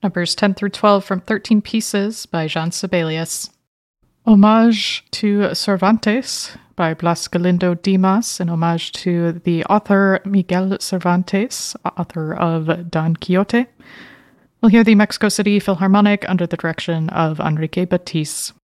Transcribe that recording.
Numbers 10 through 12 from 13 Pieces by Jean Sibelius. Homage to Cervantes by Blas Galindo Dimas, in homage to the author Miguel Cervantes, author of Don Quixote. We'll hear the Mexico City Philharmonic under the direction of Enrique Batiz.